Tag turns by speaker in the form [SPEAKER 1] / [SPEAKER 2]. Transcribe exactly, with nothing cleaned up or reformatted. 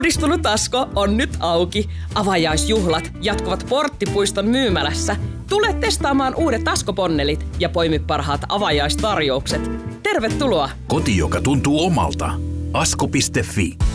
[SPEAKER 1] Uudistunut Asko on nyt auki. Avajaisjuhlat jatkuvat Porttipuiston myymälässä. Tule testaamaan uudet Asko-ponnelit ja poimi parhaat avajaistarjoukset. Tervetuloa!
[SPEAKER 2] Koti, joka tuntuu omalta. asko piste fi